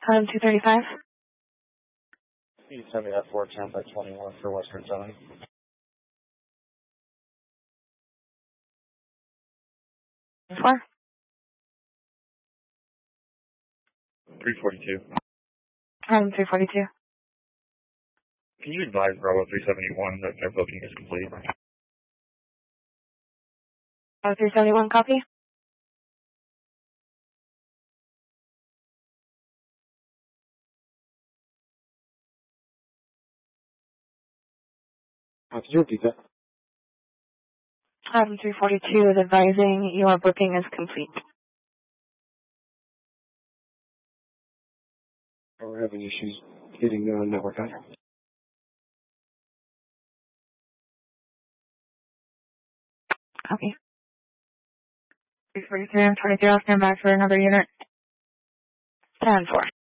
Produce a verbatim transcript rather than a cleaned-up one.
Item two thirty-five. Can you send me that four ten by twenty-one for Western Zone? Four. three forty-two. Item three forty-two. Can you advise Bravo three seventy-one that their booking is complete? Bravo three seventy-one, copy. Uh, could you repeat that? Item three forty-two is advising your booking is complete. We're having issues getting uh, network on. Copy. three forty-three, I'm twenty-three, I'll stand back for another unit. ten four.